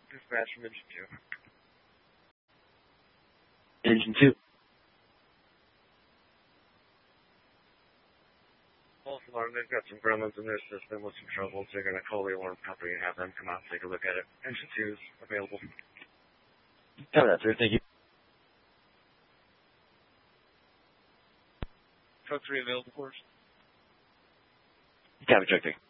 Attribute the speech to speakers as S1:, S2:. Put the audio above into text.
S1: Dispatch from Engine 2.
S2: Engine 2.
S1: False alarm, they've got some gremlins in their system with some trouble, so you're going to call the alarm company and have them come out and take a look at it. Engine 2 is available.
S2: Cover that, sir. Thank you.
S1: Truck 3 available, of course.
S2: Copy, Truck 3.